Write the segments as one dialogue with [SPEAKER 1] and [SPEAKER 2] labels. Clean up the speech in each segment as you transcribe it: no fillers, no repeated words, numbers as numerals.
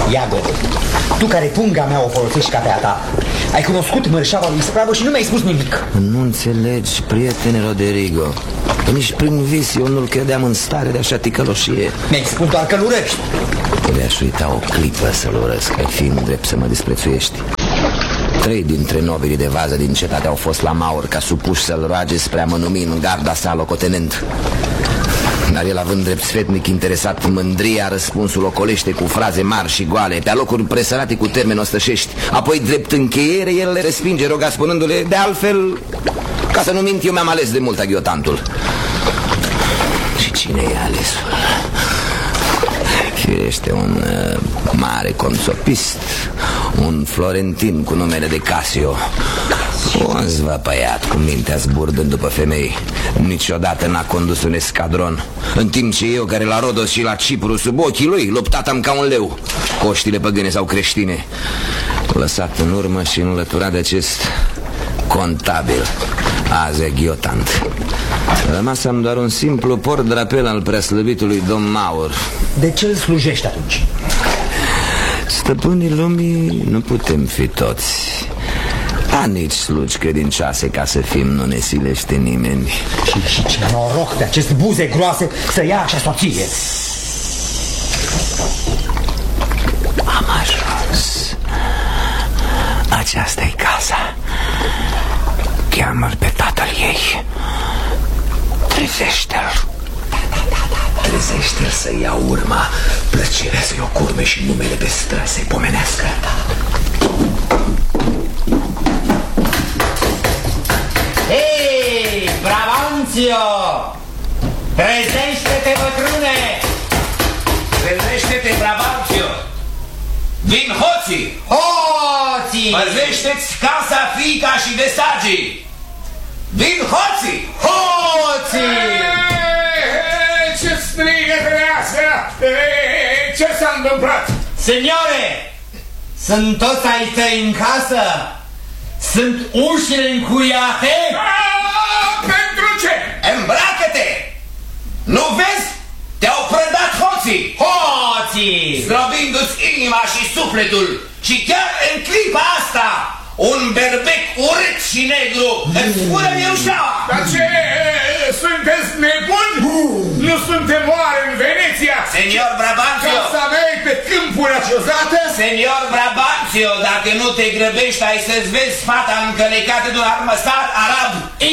[SPEAKER 1] Iago, tu care punga mea o folosești ca pe a ta, ai cunoscut mărșava lui Ispravă și nu mi-ai spus nimic.
[SPEAKER 2] Nu înțelegi, prietene Roderigo. Nici prin vis eu nu-l credeam în stare de așa ticăloșie.
[SPEAKER 1] Mi-ai spus doar că-l urăști.
[SPEAKER 2] Mi-aș uita o clipă să-l urăsc, ai fiind drept să mă disprețuiești. 3 dintre nobilii de vază din cetate au fost la Maur ca supuși să-l roage spre a mă numi în garda sa locotenent. Dar el, având drept sfetnic interesat mândria, răspunsul ocolește cu fraze mari și goale, pe alocuri presărate cu termeni ostășești. Apoi, drept încheiere, el le respinge, roga spunându-le: de altfel, ca să nu mint, eu mi-am ales de mult aghiotantul. Și cine e alesul? Firește un mare consopist, un florentin cu numele de Casio. Un zvăpăiat cu mintea zburdând după femei. Niciodată n-a condus un escadron, în timp ce eu, care la Rodos și la Cipru sub ochii lui luptat-am ca un leu, coștile păgâne sau creștine, lăsat în urmă și înlăturat de acest contabil, azi aghiotant. Rămasam doar un simplu port-drapel al preaslăvitului domn Maur.
[SPEAKER 1] De ce îl slujești atunci?
[SPEAKER 2] Stăpânii lumii nu putem fi toți, dar nici slugi credincioase ca să fim nu ne silește nimeni.
[SPEAKER 1] Și ce noroc de acest buze groase să ia așa soție.
[SPEAKER 2] Am ajuns. Aceasta-i casa. Cheamă-l pe tatăl ei. Trezește-l. Trezește-l să ia urma, plăcerea să-i o curme și numele pe stră să-i pomenească.
[SPEAKER 1] Hei, Brabanțio! Trezește-te, bătrâne!
[SPEAKER 2] Trezește-te, Brabanțio! Vin hoții!
[SPEAKER 1] Hoții!
[SPEAKER 2] Păzește-ți casa, fiica și de sagii! Vin hoții!
[SPEAKER 1] Hoții!
[SPEAKER 3] Ce strigă treasă? Ce s-a întâmplat?
[SPEAKER 1] Signore, sunt toți ai tăi în casă? Sunt ușile încuiate?
[SPEAKER 3] Pentru ce?
[SPEAKER 2] Îmbracă-te! Nu vezi? Te-au prădat hoții!
[SPEAKER 1] Hoții!
[SPEAKER 2] Zdrobindu-ți inima și sufletul. Și chiar în clipa asta un berbec urât și negru îți spune mie ușa.
[SPEAKER 3] Dar ce? Sunteți nebuni? Nu suntem oare în Veneția?
[SPEAKER 2] Senior Brabanțio!
[SPEAKER 3] Casa mea e pe câmpuri aciozată?
[SPEAKER 2] Senior Brabanțio, dacă nu te grăbești, ai să-ți vezi fata încălecată de un armăsar arab.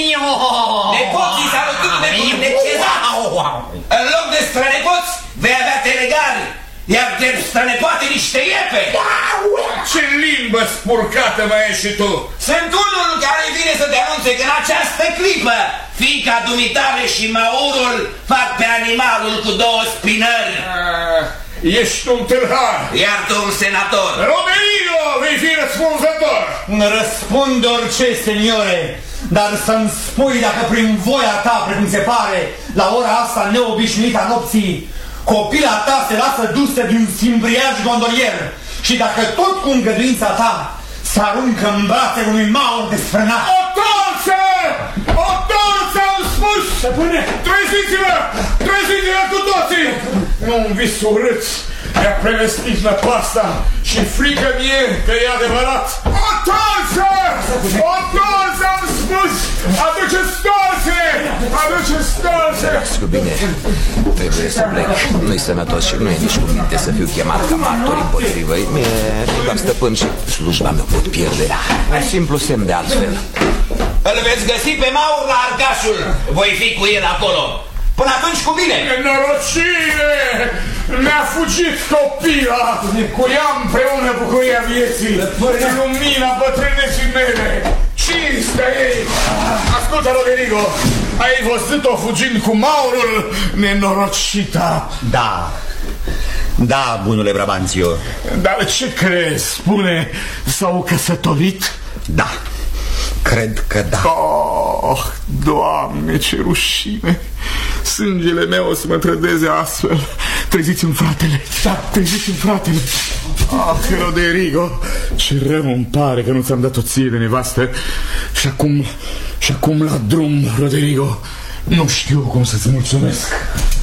[SPEAKER 2] Nepoții salutându-ne cu necezat. În loc de strănepoți, vei avea telegari, iar de strănepoate niște iepe.
[SPEAKER 3] Ce limbă spurcată mai ești și tu?
[SPEAKER 2] Sunt unul care vine să te anunțe că în această clipă fiica dumitale și Maurul fac pe animalul cu 2 spinări.
[SPEAKER 3] Ești un tâlhar.
[SPEAKER 2] Iar tu un senator.
[SPEAKER 3] Romerino, vei fi răspunzător.
[SPEAKER 1] Răspund orice, seniore, dar să-mi spui dacă prin voia ta, precum se pare, la ora asta neobișnuită a nopții, copila ta se lasă dusă din simbriaj gondolier și dacă tot cu îngăduința ta se aruncă în brațele unui Maur desfrânat.
[SPEAKER 3] O torță! O torță, am spus! Treziți-vă! Treziți-vă cu toții! Nu un vis urât mi-a prevestit năpasta și frică mie că e adevărat. O torță! O torță, am spus! Aduceți torțe! Aduceți torțe!
[SPEAKER 2] Cu bine, trebuie să plec. Nu-i sănătos și nu e nici cu minte să fiu chemat ca martor împotrivă. Mie, doar stăpân și slujba mea pot pierde. Mai simplu semn de altfel. Îl veți găsi pe Maur la Arcașul. Voi fi cu el acolo. Până atunci, cu bine!
[SPEAKER 3] Nenorocire! Mi-a fugit copila! Cu ea împreună bucuria vieții! Lumina bătrâneții mele! Cinstea ei! Ascultă, Roderigo! Ai văzut-o fugind cu Maurul, nenorocita?
[SPEAKER 1] Da, da, bunule Brabanțio.
[SPEAKER 3] Dar ce crezi? Spune, s-au căsătorit?
[SPEAKER 1] Da, cred că da.
[SPEAKER 3] Oh, Doamne, ce rușine! Sângele meu o să mă trădeze astfel. Treziți-mi fratele. Da, treziți-mi fratele. Ah, Roderigo, ce rău îmi pare că nu ți-am dat o ție de nevastă. Și acum la drum, Roderigo. Nu știu cum să-ți mulțumesc.